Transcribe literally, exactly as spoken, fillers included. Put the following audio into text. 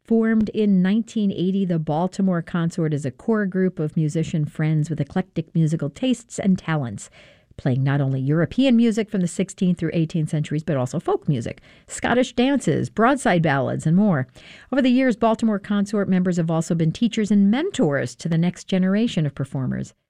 Formed in nineteen eighty, the Baltimore Consort is a core group of musician friends with eclectic musical tastes and talents, playing not only European music from the sixteenth through eighteenth centuries, but also folk music, Scottish dances, broadside ballads, and more. Over the years, Baltimore Consort members have also been teachers and mentors to the next generation of performers.